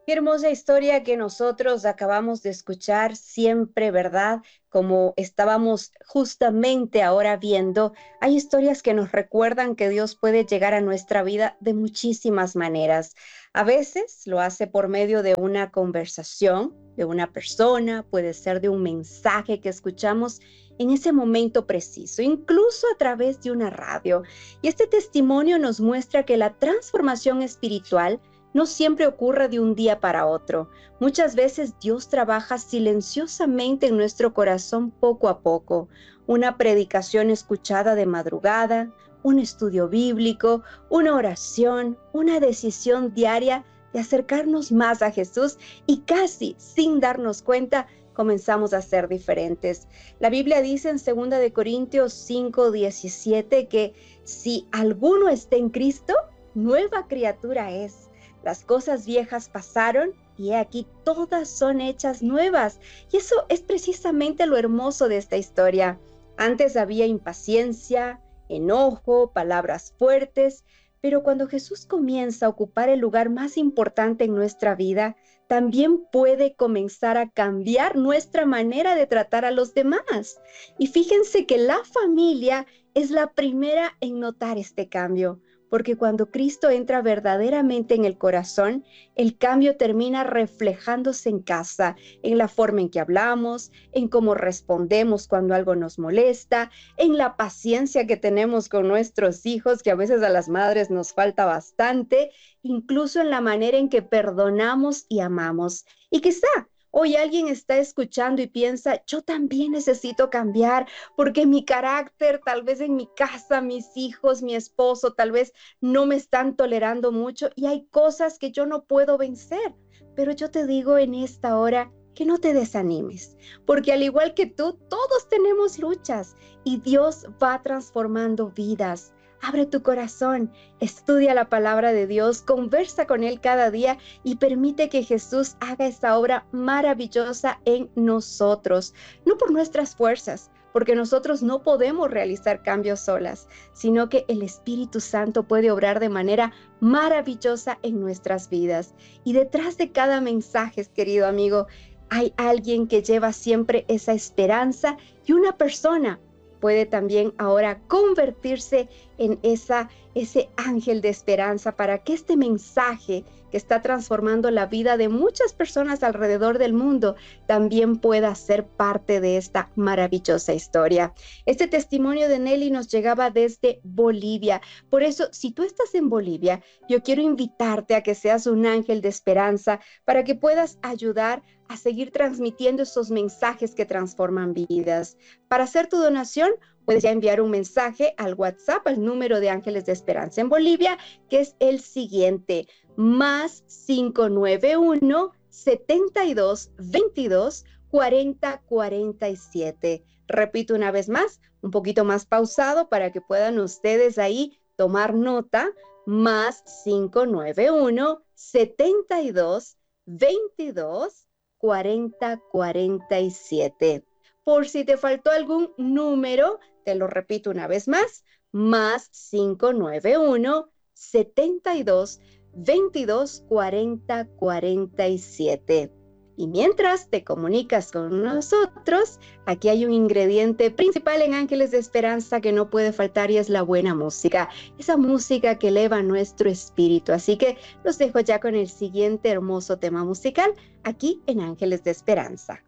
Qué hermosa historia que nosotros acabamos de escuchar siempre, ¿verdad? Como estábamos justamente ahora viendo, hay historias que nos recuerdan que Dios puede llegar a nuestra vida de muchísimas maneras. A veces lo hace por medio de una conversación, de una persona, puede ser de un mensaje que escuchamos en ese momento preciso, incluso a través de una radio. Y este testimonio nos muestra que la transformación espiritual no siempre ocurre de un día para otro. Muchas veces Dios trabaja silenciosamente en nuestro corazón poco a poco. Una predicación escuchada de madrugada, un estudio bíblico, una oración, una decisión diaria de acercarnos más a Jesús y casi sin darnos cuenta comenzamos a ser diferentes. La Biblia dice en 2 de Corintios 5:17 que si alguno está en Cristo, nueva criatura es. Las cosas viejas pasaron y he aquí todas son hechas nuevas. Y eso es precisamente lo hermoso de esta historia. Antes había impaciencia, enojo, palabras fuertes, pero cuando Jesús comienza a ocupar el lugar más importante en nuestra vida, también puede comenzar a cambiar nuestra manera de tratar a los demás. Y fíjense que la familia es la primera en notar este cambio. Porque cuando Cristo entra verdaderamente en el corazón, el cambio termina reflejándose en casa, en la forma en que hablamos, en cómo respondemos cuando algo nos molesta, en la paciencia que tenemos con nuestros hijos, que a veces a las madres nos falta bastante, incluso en la manera en que perdonamos y amamos. Y quizá hoy alguien está escuchando y piensa, yo también necesito cambiar porque mi carácter, tal vez en mi casa, mis hijos, mi esposo, tal vez no me están tolerando mucho y hay cosas que yo no puedo vencer. Pero yo te digo en esta hora que no te desanimes, porque al igual que tú, todos tenemos luchas y Dios va transformando vidas. Abre tu corazón, estudia la palabra de Dios, conversa con Él cada día y permite que Jesús haga esta obra maravillosa en nosotros, no por nuestras fuerzas, porque nosotros no podemos realizar cambios solas, sino que el Espíritu Santo puede obrar de manera maravillosa en nuestras vidas. Y detrás de cada mensaje, querido amigo, hay alguien que lleva siempre esa esperanza y una persona puede también ahora convertirse en ese ángel de esperanza para que este mensaje que está transformando la vida de muchas personas alrededor del mundo también pueda ser parte de esta maravillosa historia. Este testimonio de Nelly nos llegaba desde Bolivia. Por eso, si tú estás en Bolivia, yo quiero invitarte a que seas un ángel de esperanza para que puedas ayudar a seguir transmitiendo esos mensajes que transforman vidas. Para hacer tu donación, puedes ya enviar un mensaje al WhatsApp, al número de Ángeles de Esperanza en Bolivia, que es el siguiente, más 591 72 22 40 47. Repito una vez más, un poquito más pausado para que puedan ustedes ahí tomar nota, más 591 72 22 40 47. Por si te faltó algún número, te lo repito una vez más 591 72 22 40 47. Y mientras te comunicas con nosotros, aquí hay un ingrediente principal en Ángeles de Esperanza que no puede faltar y es la buena música. Esa música que eleva nuestro espíritu. Así que los dejo ya con el siguiente hermoso tema musical aquí en Ángeles de Esperanza.